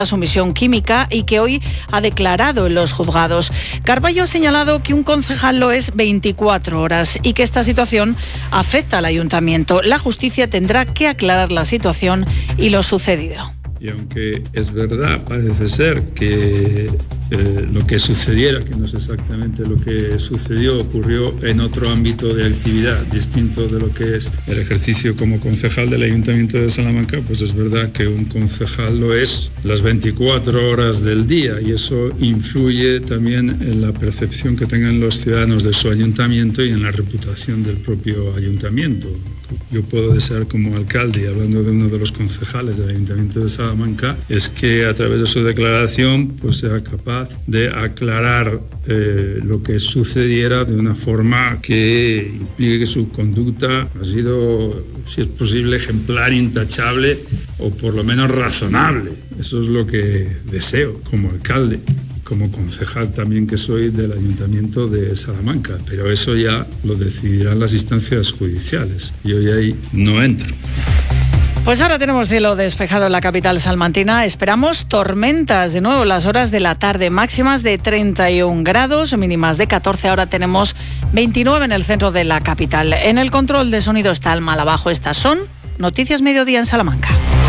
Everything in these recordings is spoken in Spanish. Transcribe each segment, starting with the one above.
su misión química y que hoy ha declarado en los juzgados. Carballo ha señalado que un concejal lo es 24 horas y que esta situación afecta al ayuntamiento. La justicia tendrá que aclarar la situación y lo sucedido. Y aunque es verdad, parece ser que lo que sucediera, que no es exactamente lo que sucedió, ocurrió en otro ámbito de actividad distinto de lo que es el ejercicio como concejal del Ayuntamiento de Salamanca, pues es verdad que un concejal lo es las 24 horas del día y eso influye también en la percepción que tengan los ciudadanos de su ayuntamiento y en la reputación del propio ayuntamiento. Yo puedo desear como alcalde, y hablando de uno de los concejales del Ayuntamiento de Salamanca, es que a través de su declaración pues sea capaz de aclarar lo que sucediera de una forma que implique que su conducta ha sido, si es posible, ejemplar, intachable o por lo menos razonable. Eso es lo que deseo como alcalde, como concejal también que soy del Ayuntamiento de Salamanca, pero eso ya lo decidirán las instancias judiciales. Yo ahí no entro. Pues ahora tenemos cielo despejado en la capital salmantina. Esperamos tormentas de nuevo las horas de la tarde, máximas de 31 grados, mínimas de 14. Ahora tenemos 29 en el centro de la capital. En el control de sonido está el mal abajo. Estas son Noticias Mediodía en Salamanca.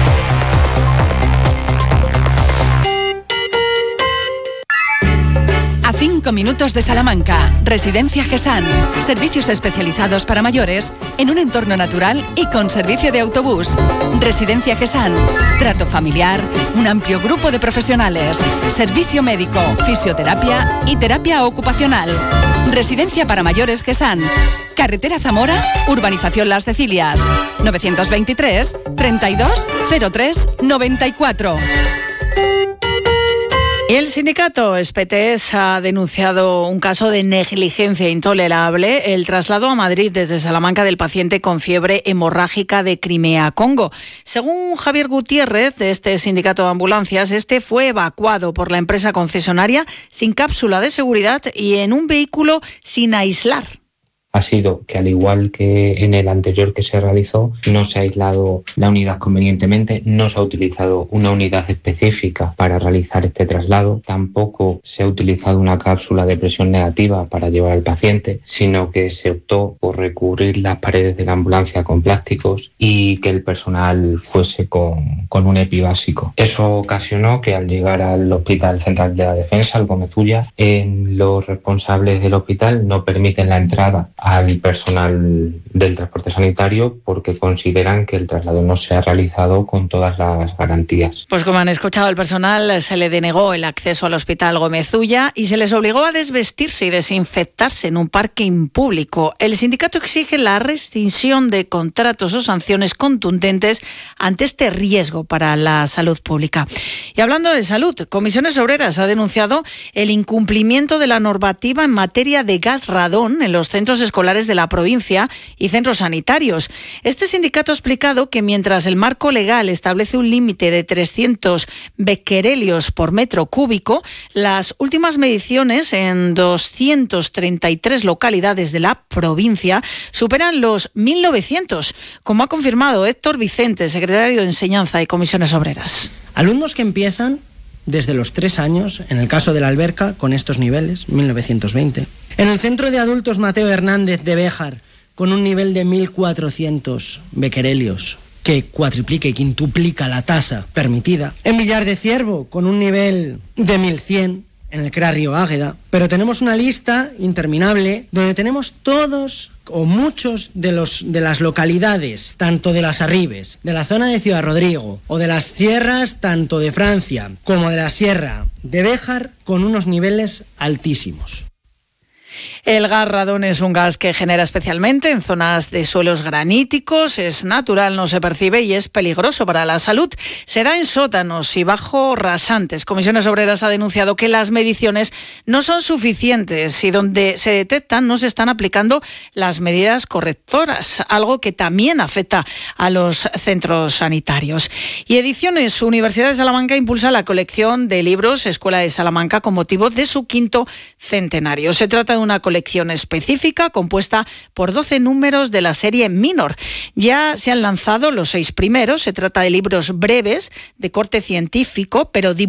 A 5 minutos de Salamanca, Residencia GESAN. Servicios especializados para mayores en un entorno natural y con servicio de autobús. Residencia GESAN. Trato familiar, un amplio grupo de profesionales. Servicio médico, fisioterapia y terapia ocupacional. Residencia para mayores GESAN. Carretera Zamora, Urbanización Las Cecilias. 923 32 03 94. Y el sindicato SPTS ha denunciado un caso de negligencia intolerable, el traslado a Madrid desde Salamanca del paciente con fiebre hemorrágica de Crimea-Congo. Según Javier Gutiérrez, de este sindicato de ambulancias, este fue evacuado por la empresa concesionaria sin cápsula de seguridad y en un vehículo sin aislar. Ha sido que, al igual que en el anterior que se realizó, no se ha aislado la unidad convenientemente, no se ha utilizado una unidad específica para realizar este traslado, tampoco se ha utilizado una cápsula de presión negativa para llevar al paciente, sino que se optó por recubrir las paredes de la ambulancia con plásticos y que el personal fuese con un EPI básico. Eso ocasionó que al llegar al Hospital Central de la Defensa, al Gómez Ulla, los responsables del hospital no permiten la entrada al personal del transporte sanitario porque consideran que el traslado no se ha realizado con todas las garantías. Pues como han escuchado, al personal se le denegó el acceso al Hospital Gómez Ulla y se les obligó a desvestirse y desinfectarse en un parking público. El sindicato exige la rescisión de contratos o sanciones contundentes ante este riesgo para la salud pública. Y hablando de salud, Comisiones Obreras ha denunciado el incumplimiento de la normativa en materia de gas radón en los centros escolares de la provincia y centros sanitarios. Este sindicato ha explicado que mientras el marco legal establece un límite de 300 becquerelios por metro cúbico, las últimas mediciones en 233 localidades de la provincia superan los 1.900, como ha confirmado Héctor Vicente, secretario de Enseñanza y Comisiones Obreras. Alumnos que empiezan desde los 3 años, en el caso de la Alberca, con estos niveles, 1920. En el Centro de Adultos Mateo Hernández de Béjar, con un nivel de 1.400 becquerelios, que cuatriplica y quintuplica la tasa permitida. En Villar de Ciervo, con un nivel de 1.100, en el CRA Río Águeda. Pero tenemos una lista interminable donde tenemos todos o muchos de las localidades, tanto de las Arribes, de la zona de Ciudad Rodrigo o de las sierras tanto de Francia como de la Sierra de Béjar, con unos niveles altísimos. El gas radón es un gas que genera especialmente en zonas de suelos graníticos, es natural, no se percibe y es peligroso para la salud. Se da en sótanos y bajo rasantes. Comisiones Obreras ha denunciado que las mediciones no son suficientes y donde se detectan no se están aplicando las medidas correctoras, algo que también afecta a los centros sanitarios. Y Ediciones Universidad de Salamanca impulsa la colección de libros Escuela de Salamanca con motivo de su 5º centenario. Se trata de una colección específica compuesta por 12 números de la serie Minor. Ya se han lanzado los 6 primeros. Se trata de libros breves de corte científico, pero